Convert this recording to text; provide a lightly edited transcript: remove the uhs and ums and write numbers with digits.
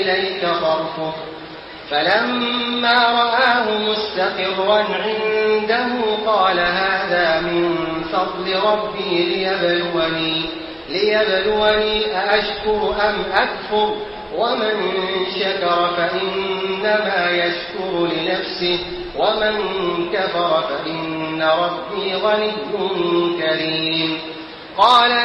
إليك طرفك فلما رآه مستقرا عنده قال هذا من فضل ربي ليبلوني أأشكر أم أكفر ومن شكر فإنما يشكر لنفسه ومن كفر فإن ربي غني كريم. قال